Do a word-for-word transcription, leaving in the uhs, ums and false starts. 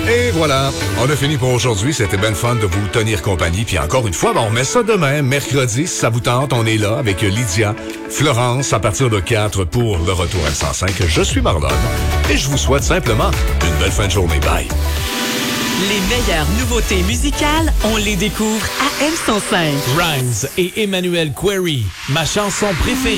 Et voilà, on a fini pour aujourd'hui. C'était bien fun de vous tenir compagnie. Puis encore une fois, ben, on met ça demain, mercredi, si ça vous tente. On est là avec Lydia, Florence, à partir de quatre pour le retour M cent cinq. Je suis Marlon et je vous souhaite simplement une belle fin de journée. Bye. Les meilleures nouveautés musicales, on les découvre à M cent cinq. Rhymes et Emmanuel Query, ma chanson préférée.